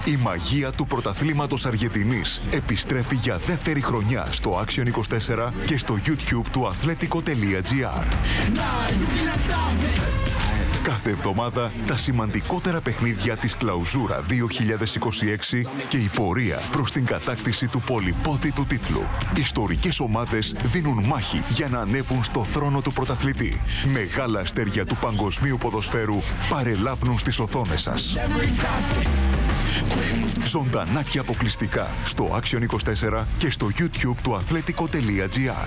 Η μαγεία του πρωταθλήματος Αργεντινής επιστρέφει για δεύτερη χρονιά στο Action 24 και στο YouTube του Athletico.gr. Κάθε εβδομάδα τα σημαντικότερα παιχνίδια της Κλαουζούρα 2026 και η πορεία προς την κατάκτηση του πολυπόθητου τίτλου. Ιστορικές ομάδες δίνουν μάχη για να ανέβουν στο θρόνο του πρωταθλητή. Μεγάλα αστέρια του παγκοσμίου ποδοσφαίρου παρελάβουν στις οθόνες σας. Ζωντανά και αποκλειστικά στο Action 24 και στο YouTube του Athletico.gr.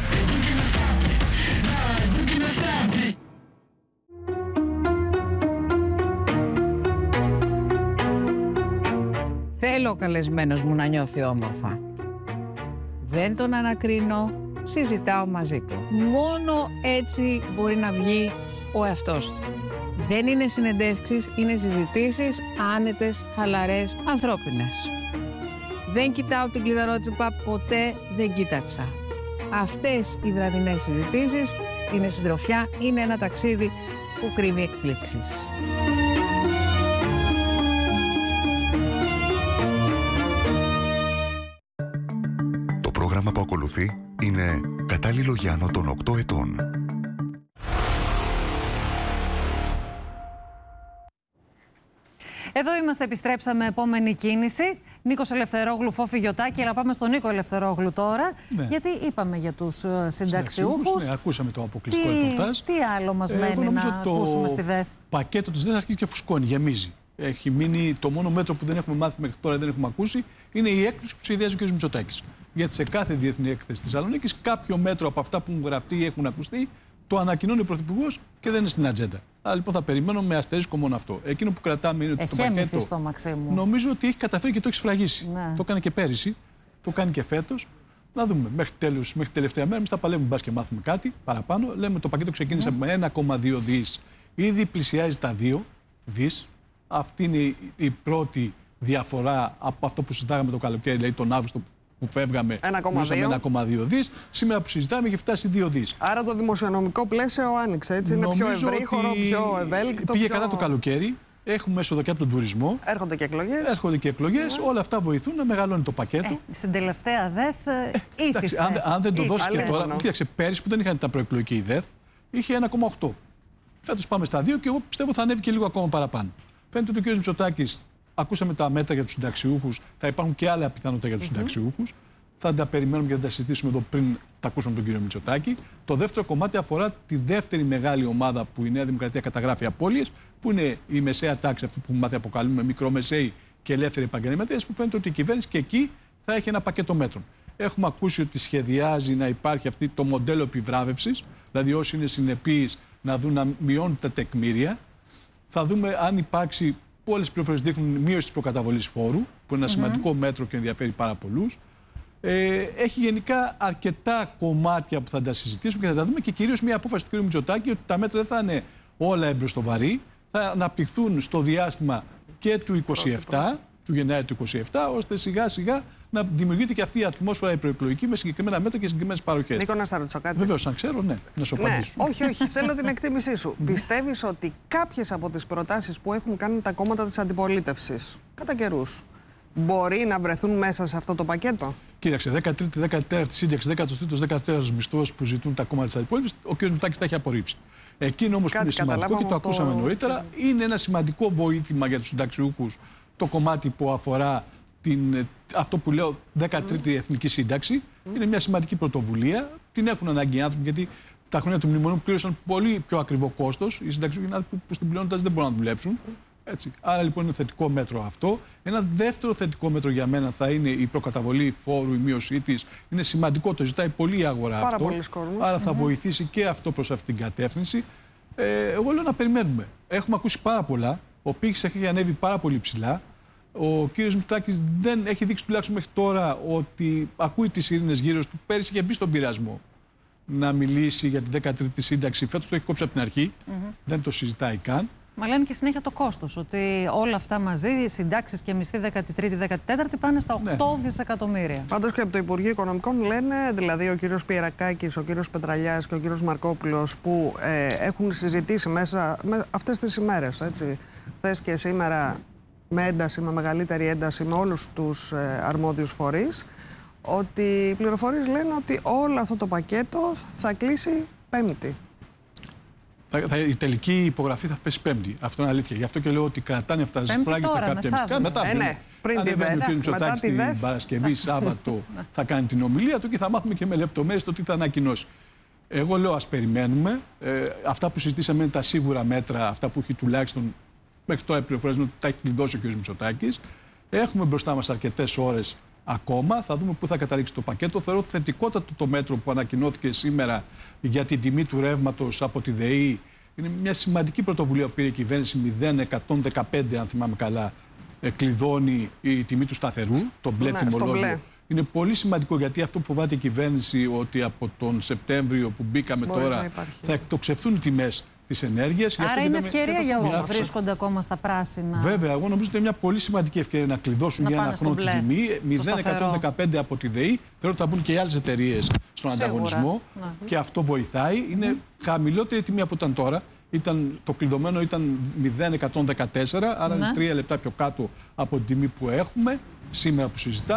Θέλω ο καλεσμένος μου να νιώθει όμορφα. Δεν τον ανακρίνω, συζητάω μαζί του. Μόνο έτσι μπορεί να βγει ο εαυτός του. Δεν είναι συνεντεύξεις, είναι συζητήσεις άνετες, χαλαρές, ανθρώπινες. Δεν κοιτάω την κλειδαρότρυπα, ποτέ δεν κοίταξα. Αυτές οι βραδινές συζητήσεις είναι συντροφιά, είναι ένα ταξίδι που κρύβει εκπλήξεις. Το πρόγραμμα που ακολουθεί είναι κατάλληλο για άνω των 8 ετών. Εδώ είμαστε, επιστρέψαμε, επόμενη κίνηση. Νίκος Ελευθερόγλου, Φόφη Γιωτάκη, αλλά πάμε στον Νίκο Ελευθερόγλου τώρα. Ναι. Γιατί είπαμε για τους συνταξιούχους. Ναι, ακούσαμε το αποκλειστικό ρεπορτάζ. Τι άλλο μας μένει να ακούσουμε στη ΔΕΘ? Το πακέτο της ΔΕΘ αρχίζει και φουσκώνει, γεμίζει. Έχει μείνει το μόνο μέτρο που δεν έχουμε μάθει μέχρι τώρα, δεν έχουμε ακούσει, είναι η έκπτωση που σχεδιάζει ο κ. Μητσοτάκης. Γιατί σε κάθε διεθνή έκθεση της Θεσσαλονίκης, κάποιο μέτρο από αυτά που έχουν γραφτεί ή έχουν ακουστεί, το ανακοινώνει ο Πρωθυπουργός και δεν είναι στην ατζέντα. Άρα λοιπόν θα περιμένω με αστερίσκο μόνο αυτό. Εκείνο που κρατάμε είναι ότι το πακέτο. Στο Μαξίμου. Νομίζω ότι έχει καταφέρει και το έχει σφραγίσει. Ναι. Το έκανε και πέρυσι, το κάνει και φέτος. Να δούμε. Μέχρι τελευταία μέρα, εμείς θα παλεύουμε μπας και μάθουμε κάτι παραπάνω. Λέμε το πακέτο ξεκίνησε με 1,2 δις. Ήδη πλησιάζει τα 2 δις. Αυτή είναι η πρώτη διαφορά από αυτό που συζητάγαμε το καλοκαίρι, δηλαδή τον Αύγουστο που φεύγαμε. 1,2 δις. Σήμερα που συζητάμε έχει φτάσει 2 δις. Άρα το δημοσιονομικό πλαίσιο άνοιξε, έτσι. Είναι πιο ευρύχωρο, πιο ευέλικτο. Πήγε καλά το καλοκαίρι. Έχουμε έσοδα και από τον τουρισμό. Έρχονται και εκλογές. Όλα αυτά βοηθούν να μεγαλώνει το πακέτο. Στην τελευταία ΔΕΘ ήθιστε. Αν δεν το δώσει και τώρα. Κοίταξε, πέρυσι που δεν είχαν τα προεκλογική η ΔΕΘ, είχε 1,8. Φέτος πάμε στα 2 και εγώ πιστεύω θα ανέβει και λίγο ακόμα παραπάνω. Φαίνεται ότι ο κ. Μητσοτάκης, ακούσαμε τα μέτρα για τους συνταξιούχους, θα υπάρχουν και άλλα πιθανότητα για τους συνταξιούχους. Θα τα περιμένουμε και θα τα συζητήσουμε εδώ πριν τα ακούσαμε τον κύριο Μητσοτάκη. Το δεύτερο κομμάτι αφορά τη δεύτερη μεγάλη ομάδα που η Νέα Δημοκρατία καταγράφει απώλειες, που είναι η μεσαία τάξη, αυτή που μάθει αποκαλούμε μικρομεσαίοι και ελεύθεροι επαγγελματίες, που φαίνεται ότι η κυβέρνηση και εκεί θα έχει ένα πακέτο μέτρων. Έχουμε ακούσει ότι σχεδιάζει να υπάρχει αυτό το μοντέλο επιβράβευσης, δηλαδή όσοι είναι συνεπείς να δουν να μειώνουν τα τεκμήρια. Θα δούμε αν υπάρξει, όλες οι πληροφορίες δείχνουν μείωση της προκαταβολής φόρου, που είναι ένα σημαντικό μέτρο και ενδιαφέρει πάρα πολλούς. Έχει γενικά αρκετά κομμάτια που θα τα συζητήσουμε και θα τα δούμε και κυρίως μια απόφαση του κ. Μητσοτάκη ότι τα μέτρα δεν θα είναι όλα εμπροστοβαρή, θα αναπτυχθούν στο διάστημα και του 27, του Γενάρη του 27, ώστε σιγά σιγά να δημιουργείται και αυτή η ατμόσφαιρα η προεκλογική με συγκεκριμένα μέτρα και συγκεκριμένες παροχές. Νίκο, να σας ρωτήσω κάτι. Βεβαίως, αν ξέρω, ναι, να σου απαντήσω. Όχι, θέλω την εκτίμησή σου. Πιστεύεις ότι κάποιες από τις προτάσεις που έχουν κάνει τα κόμματα της αντιπολίτευσης κατά καιρούς μπορεί να βρεθούν μέσα σε αυτό το πακέτο? Κοίταξε, 13η, 14η σύνταξη, 13ος, 14ος μισθός που ζητούν τα κόμματα της αντιπολίτευσης, ο κ. Μητσοτάκης τα έχει απορρίψει. Εκείνο όμως που είναι σημαντικό και το ακούσαμε νωρίτερα, είναι ένα σημαντικό βοήθημα για τους συνταξιούχους το κομμάτι που αφορά αυτό που λέω 13η Εθνική Σύνταξη. Είναι μια σημαντική πρωτοβουλία. Την έχουν ανάγκη οι άνθρωποι, γιατί τα χρόνια του μνημονίου πλήρωσαν πολύ πιο ακριβό κόστος. Οι συνταξιούχοι είναι άνθρωποι που στην πλειονότητα δεν μπορούν να δουλέψουν. Έτσι. Άρα λοιπόν είναι θετικό μέτρο αυτό. Ένα δεύτερο θετικό μέτρο για μένα θα είναι η προκαταβολή φόρου, η μείωσή της. Είναι σημαντικό, το ζητάει πολύ η αγορά πάρα αυτό. Άρα θα βοηθήσει και αυτό προς αυτήν την κατεύθυνση. Εγώ λέω να περιμένουμε. Έχουμε ακούσει πάρα πολλά. Ο πύχης έχει ανέβει πάρα πολύ ψηλά. Ο κύριος Μητσοτάκης δεν έχει δείξει τουλάχιστον μέχρι τώρα ότι ακούει τις ειρήνες γύρω του. Πέρυσι είχε μπει στον πειρασμό να μιλήσει για την 13η σύνταξη. Φέτος το έχει κόψει από την αρχή. Δεν το συζητάει καν. Μα λένε και συνέχεια το κόστος, ότι όλα αυτά μαζί, οι συντάξεις και μισθοί 13η-14η πάνε στα 8 δισεκατομμύρια. Πάντως και από το Υπουργείο Οικονομικών λένε, δηλαδή ο κύριος Πιερακάκης, ο κύριος Πετραλιάς και ο κύριος Μαρκόπουλος, που έχουν συζητήσει μέσα με αυτές τις ημέρες, έτσι, χθες και σήμερα, με ένταση, με μεγαλύτερη ένταση, με όλους τους αρμόδιους φορείς, ότι οι πληροφορίες λένε ότι όλο αυτό το πακέτο θα κλείσει Πέμπτη. Η τελική υπογραφή θα πέσει Πέμπτη. Αυτό είναι αλήθεια. Γι' αυτό και λέω ότι κρατάνε αυτά τις φράγες στα κάποια μυστικά. Μετά ναι, πριν τη ΔΕΘ. Ο κ. Μητσοτάκης την Παρασκευή, Σάββατο θα κάνει την ομιλία του και θα μάθουμε και με λεπτομέρειες το τι θα ανακοινώσει. Εγώ λέω ας περιμένουμε. Αυτά που συζητήσαμε είναι τα σίγουρα μέτρα, αυτά που έχει τουλάχιστον μέχρι τώρα οι πληροφορίες ότι τα έχει κλειδώσει ο κ. Μητσοτάκης. Έχουμε μπροστά μας αρκετές ώρες ακόμα. Θα δούμε πού θα καταλήξει το πακέτο. Θεωρώ θετικότατο το μέτρο που ανακοινώθηκε σήμερα για την τιμή του ρεύματος από τη ΔΕΗ. Είναι μια σημαντική πρωτοβουλία που πήρε η κυβέρνηση. 0,115, αν θυμάμαι καλά, κλειδώνει η τιμή του σταθερού, το μπλε τιμολόγιο. Είναι πολύ σημαντικό γιατί αυτό που φοβάται η κυβέρνηση ότι από τον Σεπτέμβριο που μπήκαμε τώρα θα εκτοξευθούν οι τιμές της ενέργειας. Άρα είναι ευκαιρία για όλους που βρίσκονται ακόμα στα πράσινα. Βέβαια, εγώ νομίζω ότι είναι μια πολύ σημαντική ευκαιρία να κλειδώσουν για ένα χρόνο την τιμή. 0,115 από τη ΔΕΗ. Θεωρώ ότι θα μπουν και οι άλλες εταιρείες στον ανταγωνισμό και αυτό βοηθάει. Είναι χαμηλότερη τιμή από όταν τώρα. Το κλειδωμένο ήταν 0,114, άρα είναι 3 λεπτά πιο κάτω από την τιμή που έχουμε σήμερα που συζητάμε.